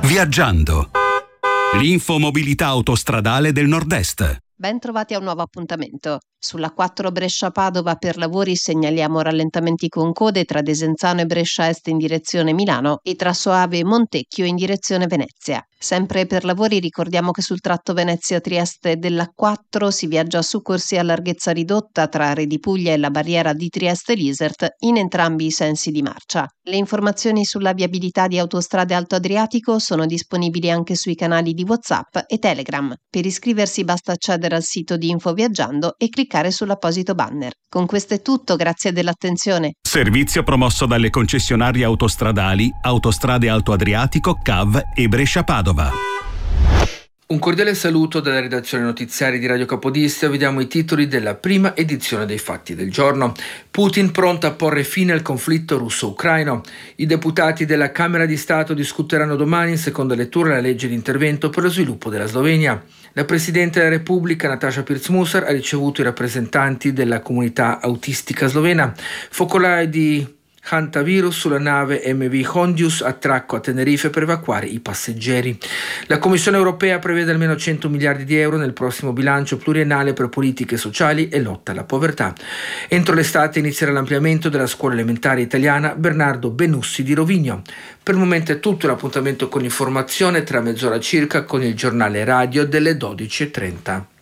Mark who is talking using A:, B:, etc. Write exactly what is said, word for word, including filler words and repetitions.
A: Viaggiando. L'infomobilità autostradale del Nord-Est.
B: Ben trovati a un nuovo appuntamento. Sulla quattro Brescia-Padova per lavori segnaliamo rallentamenti con code tra Desenzano e Brescia Est in direzione Milano e tra Soave e Montecchio in direzione Venezia. Sempre per lavori ricordiamo che sul tratto Venezia-Trieste della quattro si viaggia su corsia a larghezza ridotta tra Redipuglia e la barriera di Trieste-Lisert in entrambi i sensi di marcia. Le informazioni sulla viabilità di Autostrade Alto Adriatico sono disponibili anche sui canali di WhatsApp e Telegram. Per iscriversi basta accedere al sito di Info Viaggiando e cliccare sull'apposito banner. Con questo è tutto, grazie dell'attenzione.
A: Servizio promosso dalle concessionarie autostradali Autostrade Alto Adriatico, C A V e Brescia-Padova.
C: Un cordiale saluto dalla redazione notiziaria di Radio Capodistria. Vediamo i titoli della prima edizione dei fatti del giorno. Putin pronto a porre fine al conflitto russo-ucraino. I deputati della Camera di Stato discuteranno domani in seconda lettura la legge di intervento per lo sviluppo della Slovenia. La Presidente della Repubblica, Nataša Pirc-Musar, ha ricevuto i rappresentanti della comunità autistica slovena. Focolai di hantavirus sulla nave M V Hondius, attracco a Tenerife per evacuare i passeggeri. La Commissione europea prevede almeno cento miliardi di euro nel prossimo bilancio pluriennale per politiche sociali e lotta alla povertà. Entro l'estate inizierà l'ampliamento della scuola elementare italiana Bernardo Benussi di Rovigno. Per il momento è tutto, l'appuntamento con informazione tra mezz'ora circa con il giornale radio delle dodici e trenta.